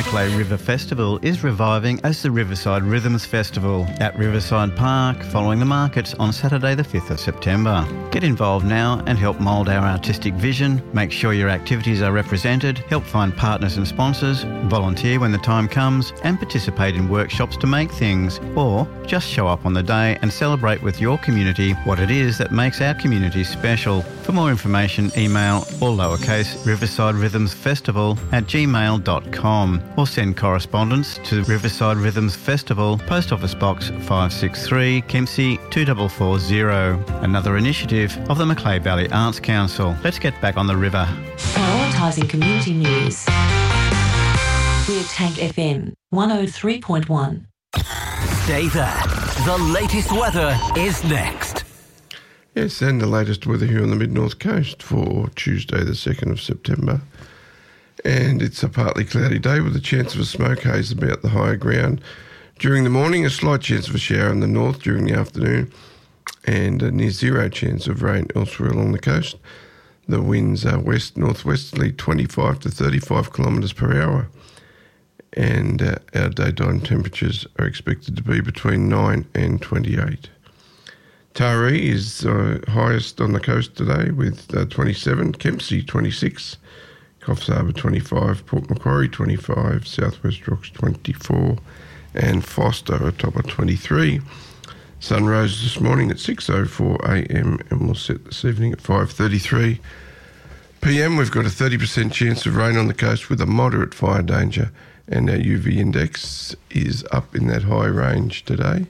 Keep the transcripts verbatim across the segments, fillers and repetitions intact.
Macleay River Festival is reviving as the Riverside Rhythms Festival at Riverside Park following the markets on Saturday the fifth of September. Get involved now and help mould our artistic vision, make sure your activities are represented, help find partners and sponsors, volunteer when the time comes and participate in workshops to make things, or just show up on the day and celebrate with your community what it is that makes our community special. For more information, email or lowercase Riverside Rhythms Festival at gmail dot com or send correspondence to Riverside Rhythms Festival, Post Office Box five six three, Kempsey two four four zero. Another initiative of the Macleay Valley Arts Council. Let's get back on the river. Prioritising community news. We're Tank F M one oh three point one. Stay there. The latest weather is next. Yes, and the latest weather here on the Mid-North Coast for Tuesday the second of September. And it's a partly cloudy day with a chance of a smoke haze about the higher ground. During the morning, a slight chance of a shower in the north during the afternoon and a near zero chance of rain elsewhere along the coast. The winds are west-northwesterly, twenty-five to thirty-five kilometres per hour. And uh, our daytime temperatures are expected to be between nine and twenty-eight. Taree is uh, highest on the coast today with uh, twenty-seven, Kempsey twenty-six, Coffs Harbour twenty-five, Port Macquarie twenty-five, South West Rocks twenty-four and Foster atop of twenty-three. Sun rose this morning at six oh four a m and will set this evening at five thirty-three p m. We've got a thirty percent chance of rain on the coast with a moderate fire danger, and our U V index is up in that high range today.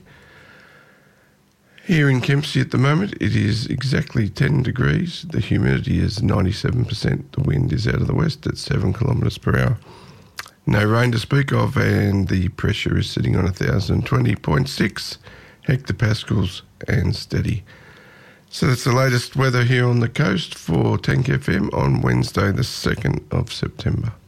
Here in Kempsey at the moment, it is exactly ten degrees. The humidity is ninety-seven percent. The wind is out of the west at seven kilometres per hour. No rain to speak of, and the pressure is sitting on one thousand twenty point six hectopascals and steady. So that's the latest weather here on the coast for Tank F M on Wednesday the second of September.